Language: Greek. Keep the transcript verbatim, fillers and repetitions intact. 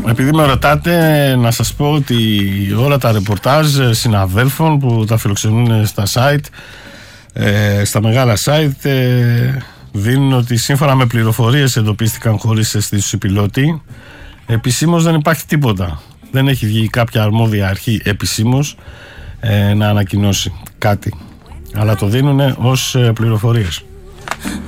Επειδή με ρωτάτε, να σας πω ότι όλα τα ρεπορτάζ συναδέλφων που τα φιλοξενούν στα site, ε, στα μεγάλα site, ε, δίνουν ότι σύμφωνα με πληροφορίες εντοπίστηκαν χωρίς αισθήσεις οι πιλότοι. Επισήμως δεν υπάρχει τίποτα. Δεν έχει βγει κάποια αρμόδια αρχή επισήμως ε, να ανακοινώσει κάτι. Αλλά το δίνουν ως ε, πληροφορίες.